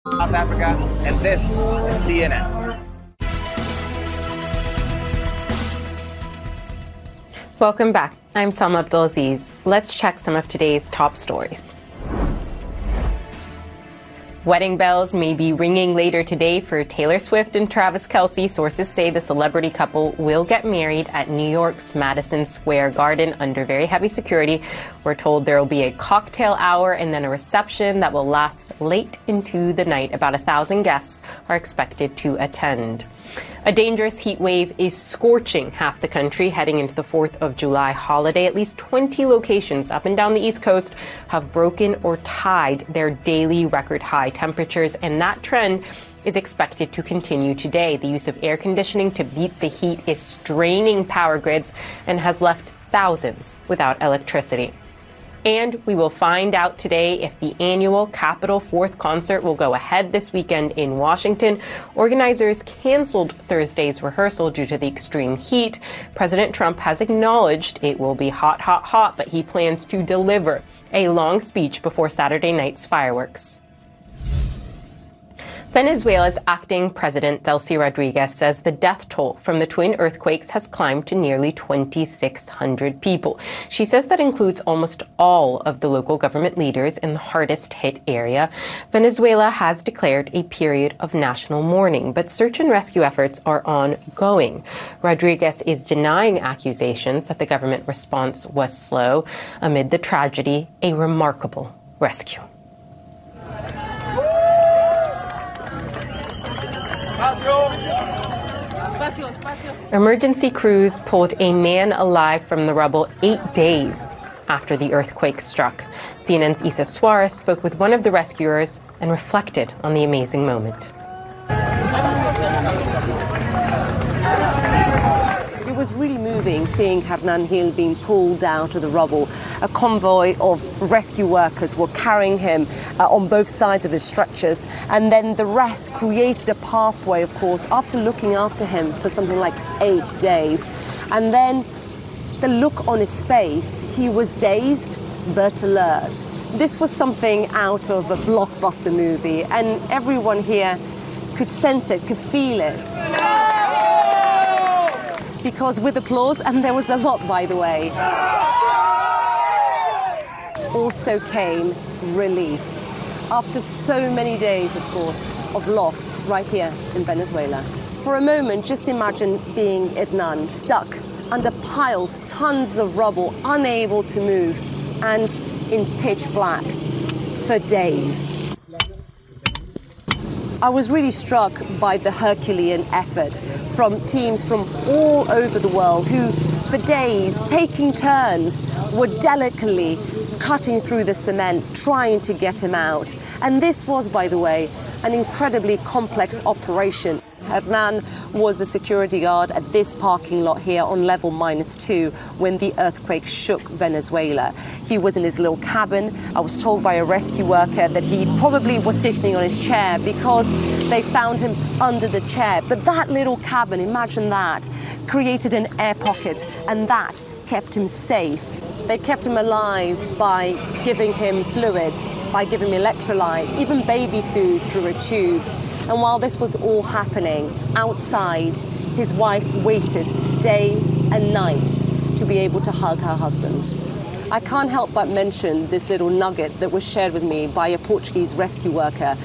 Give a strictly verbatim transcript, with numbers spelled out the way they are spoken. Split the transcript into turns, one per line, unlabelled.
South Africa, and this is C N N.
Welcome back. I'm Salma Abdulaziz. Let's check some of today's top stories. Wedding bells may be ringing later today for Taylor Swift and Travis Kelce. Sources say the celebrity couple will get married at New York's Madison Square Garden under very heavy security. We're told there will be a cocktail hour and then a reception that will last late into the night. About a thousand guests are expected to attend. A dangerous heat wave is scorching half the country heading into the fourth of July holiday. At least twenty locations up and down the East Coast have broken or tied their daily record high temperatures, and that trend is expected to continue today. The use of air conditioning to beat the heat is straining power grids and has left thousands without electricity. And we will find out today if the annual Capitol Fourth concert will go ahead this weekend in Washington. Organizers canceled Thursday's rehearsal due to the extreme heat. President Trump has acknowledged it will be hot, hot, hot, but he plans to deliver a long speech before Saturday night's fireworks. Venezuela's acting president, Delcy Rodriguez, says the death toll from the twin earthquakes has climbed to nearly twenty-six hundred people. She says that includes almost all of the local government leaders in the hardest hit area. Venezuela has declared a period of national mourning, but search and rescue efforts are ongoing. Rodriguez is denying accusations that the government response was slow. Amid the tragedy, a remarkable rescue. Emergency crews pulled a man alive from the rubble eight days after the earthquake struck. C N N's Isa Suarez spoke with one of the rescuers and reflected on the amazing moment.
It was really moving seeing Hernan Gil being pulled out of the rubble. A convoy of rescue workers were carrying him uh, on both sides of his stretchers, and then the rest created a pathway, of course, after looking after him for something like eight days. And then the look on his face, he was dazed but alert. This was something out of a blockbuster movie, and everyone here could sense it, could feel it. Because with applause, and there was a lot, by the way, also came relief. After so many days, of course, of loss right here in Venezuela. For a moment, just imagine being Hernan, stuck under piles, tons of rubble, unable to move, and in pitch black for days. I was really struck by the Herculean effort from teams from all over the world who, for days, taking turns, were delicately cutting through the cement, trying to get him out. And this was, by the way, an incredibly complex operation. Hernan was a security guard at this parking lot here on level minus two when the earthquake shook Venezuela. He was in his little cabin. I was told by a rescue worker that he probably was sitting on his chair because they found him under the chair. But that little cabin, imagine that, created an air pocket, and that kept him safe. They kept him alive by giving him fluids, by giving him electrolytes, even baby food through a tube. And while this was all happening, outside, his wife waited day and night to be able to hug her husband. I can't help but mention this little nugget that was shared with me by a Portuguese rescue worker